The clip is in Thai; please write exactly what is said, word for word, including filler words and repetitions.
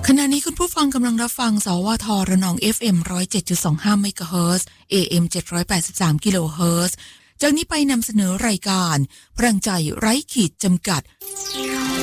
ขณะนี้คุณผู้ฟังกำลังรับฟังสวทระนอง เอฟ เอ็ม หนึ่งร้อยเจ็ดจุดสองห้า เมกะเฮิรตซ์ เอ เอ็ม เจ็ดร้อยแปดสิบสาม กิโลเฮิรตซ์จากนี้ไปนำเสนอรายการพลังใจไร้ขีดจำกัด